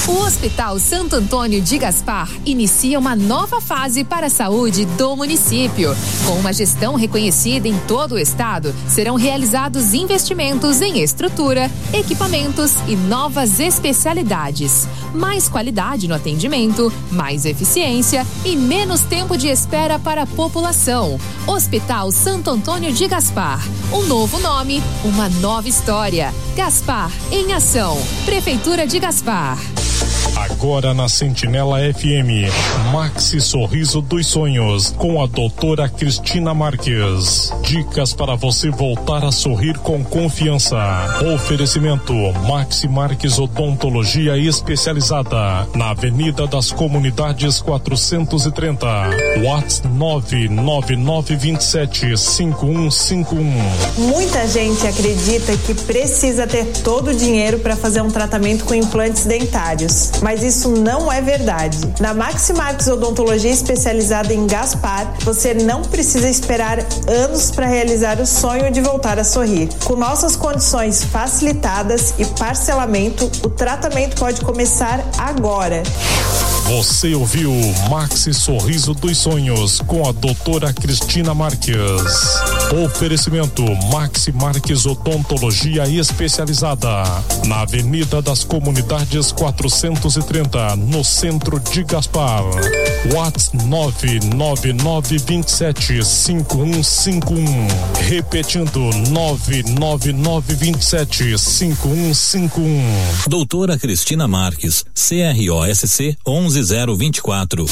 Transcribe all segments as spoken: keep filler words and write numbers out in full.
O Hospital Santo Antônio de Gaspar inicia uma nova fase para a saúde do município. Com uma gestão reconhecida em todo o estado, serão realizados investimentos em estrutura, equipamentos e novas especialidades. Mais qualidade no atendimento, mais eficiência e menos tempo de espera para a população. Hospital Santo Antônio de Gaspar. Um novo nome, uma nova história. Gaspar em ação. Prefeitura de Gaspar. Agora na Sentinela F M, Maxi Sorriso dos Sonhos, com a doutora Cristina Marques. Dicas para você voltar a sorrir com confiança. Oferecimento Maxi Marques Odontologia Especializada, na Avenida das Comunidades quatrocentos e trinta. WhatsApp nove nove nove dois sete cinco um cinco um. Muita gente acredita que precisa ter todo o dinheiro para fazer um tratamento com implantes dentários. Mas isso não é verdade. Na Maxi Marques Odontologia Especializada em Gaspar, você não precisa esperar anos para realizar o sonho de voltar a sorrir. Com nossas condições facilitadas e parcelamento, o tratamento pode começar agora. Você ouviu Maxi Sorriso dos Sonhos com a doutora Cristina Marques. Oferecimento Maxi Marques Odontologia Especializada, na Avenida das Comunidades quatrocentos e trinta, no centro de Gaspar. WhatsApp nove nove nove dois sete cinco um cinco um. Repetindo, nove nove nove dois sete cinco um cinco um. Doutora Cristina Marques, C R O S C onze zero vinte e quatro.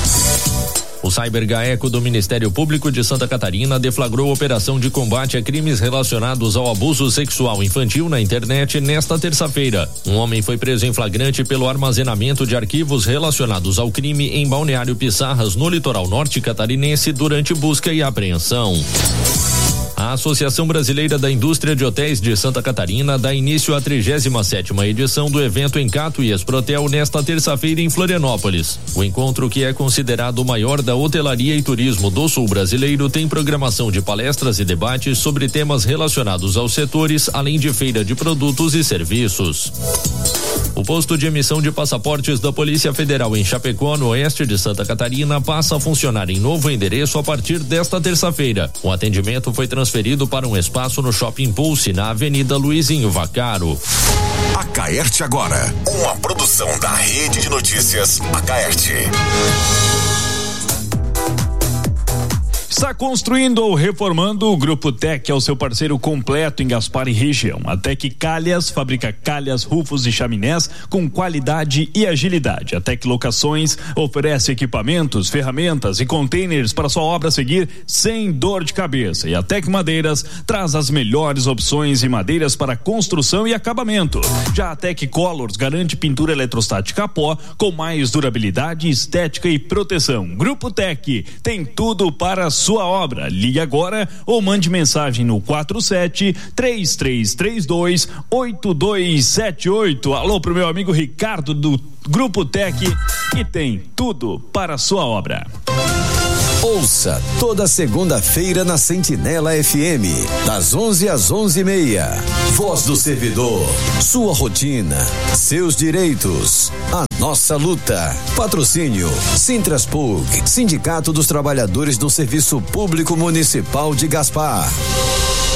O CyberGaeco do Ministério Público de Santa Catarina deflagrou operação de combate a crimes relacionados ao abuso sexual infantil na internet nesta terça-feira. Um homem foi preso em flagrante pelo armazenamento de arquivos relacionados ao crime em Balneário Pissarras, no litoral norte catarinense, durante busca e apreensão. A Associação Brasileira da Indústria de Hotéis de Santa Catarina dá início à trigésima sétima edição do evento Encanto e Exprotel nesta terça-feira em Florianópolis. O encontro, que é considerado o maior da hotelaria e turismo do sul brasileiro, tem programação de palestras e debates sobre temas relacionados aos setores, além de feira de produtos e serviços. O posto de emissão de passaportes da Polícia Federal em Chapecó, no oeste de Santa Catarina, passa a funcionar em novo endereço a partir desta terça-feira. O atendimento foi transferido para um espaço no Shopping Pulse, na Avenida Luizinho Vaccaro. Acaerte agora, uma produção da Rede de Notícias Acaerte. Está construindo ou reformando? O Grupo Tec é o seu parceiro completo em Gaspar e região. A Tec Calhas fabrica calhas, rufos e chaminés com qualidade e agilidade. A Tec Locações oferece equipamentos, ferramentas e containers para sua obra seguir sem dor de cabeça. E a Tec Madeiras traz as melhores opções em madeiras para construção e acabamento. Já a Tec Colors garante pintura eletrostática a pó com mais durabilidade, estética e proteção. Grupo Tec tem tudo para a sua obra. Ligue agora ou mande mensagem no quatro sete três três três dois oito dois sete oito. Alô pro meu amigo Ricardo do Grupo Tec, que tem tudo para a sua obra. Ouça toda segunda-feira na Sentinela F M, das onze às onze e meia. Voz do servidor, sua rotina, seus direitos, a nossa luta. Patrocínio Sintraspug, Sindicato dos Trabalhadores do Serviço Público Municipal de Gaspar.